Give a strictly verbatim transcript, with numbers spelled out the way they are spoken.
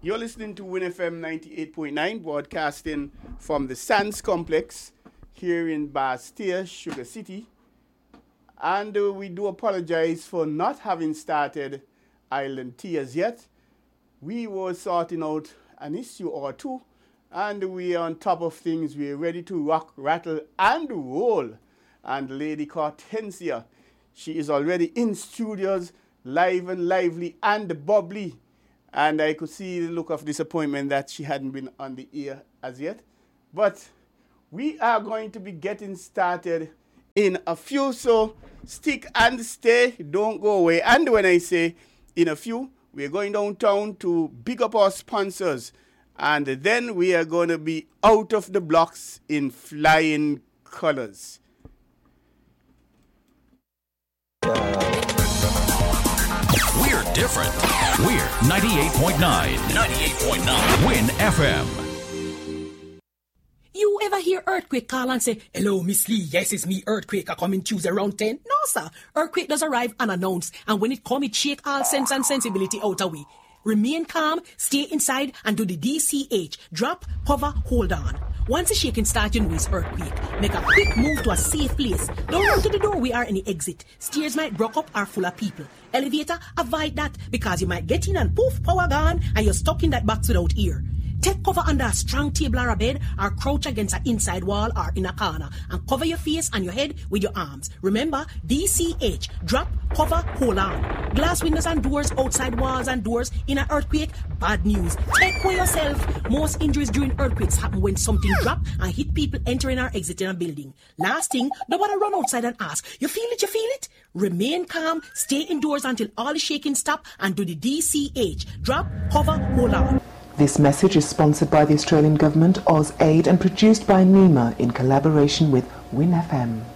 You're listening to Win F M ninety-eight point nine, broadcasting from the Sands Complex here in Bastia, Sugar City. And uh, we do apologize for not having started Island Tea as yet. We were sorting out an issue or two, and we are on top of things. We're ready to rock, rattle, and roll. And Lady Hortensia, she is already in studios, live and lively and bubbly. And I could see the look of disappointment that she hadn't been on the air as yet. But we are going to be getting started in a few, so stick and stay, don't go away. And when I say in a few, we're going downtown to big up our sponsors. And then we are going to be out of the blocks in flying colors. We're different. We're ninety-eight point nine. ninety-eight point nine. Win F M. You ever hear Earthquake call and say, "Hello, Miss Lee, yes, it's me, Earthquake, I coming Tuesday around ten? No, sir. Earthquake does arrive unannounced, and when it come, it shake all sense and sensibility out of we. Remain calm, stay inside, and do the D C H. Drop, hover, hold on. Once the shaking starts, you know it's earthquake. Make a quick move to a safe place. Don't run to the door, we are any exit. Stairs might broke up or full of people. Elevator, avoid that, because you might get in and poof, power gone, and you're stuck in that box without ear. Take cover under a strong table or a bed, or crouch against an inside wall or in a corner, and cover your face and your head with your arms. Remember, D C H, drop, cover, hold on. Glass windows and doors, outside walls and doors in an earthquake, bad news. Take care yourself. Most injuries during earthquakes happen when something drop and hit people entering or exiting a building. Last thing, nobody run outside and ask, you feel it, you feel it? Remain calm, stay indoors until all the shaking stop, and do the D C H, drop, cover, hold on. This message is sponsored by the Australian Government, AusAid, and produced by NEMA in collaboration with Win F M.